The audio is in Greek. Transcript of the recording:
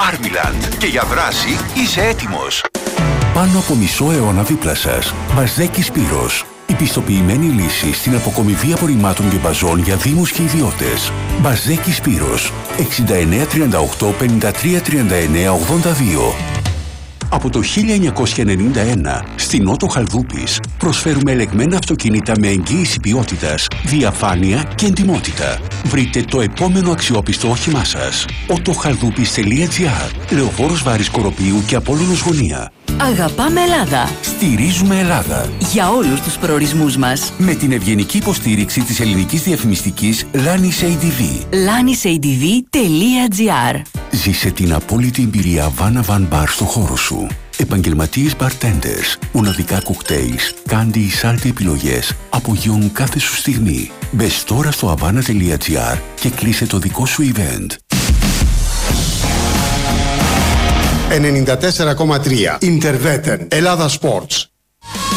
Farmiland. Και για δράση είσαι έτοιμος. Πάνω από μισό αιώνα δίπλα σας. Μπαζδέκη Σπύρος. Η πιστοποιημένη λύση στην αποκομιδή απορριμμάτων και μπαζών για δήμους και ιδιώτες. Μπαζδέκη Σπύρος. 69 38 53 39 82. Από το 1991, στην Νότο Χαλδούπης, προσφέρουμε ελεγμένα αυτοκίνητα με εγγύηση ποιότητας, διαφάνεια και εντιμότητα. Βρείτε το επόμενο αξιόπιστο όχημά σας. autochaldoupis.gr. Λεωφόρος Βάρης Κοροπίου και Απόλλωνος Γωνία. Αγαπάμε Ελλάδα. Στηρίζουμε Ελλάδα. Για όλους τους προορισμούς μας. Με την ευγενική υποστήριξη της ελληνικής διαφημιστικής Lanis ADV. lanisADV.gr. Ζήσε την απόλυτη εμπειρία Havana Van Bar στο χώρο σου. Επαγγελματίες bartenders, μοναδικά κοκτέιλς, κάντι ή σάλτι επιλογές απογειώνουν κάθε σου στιγμή. Μπες τώρα στο havana.gr και κλείσε το δικό σου event. 94,3 Interveten Ελλάδα Sports.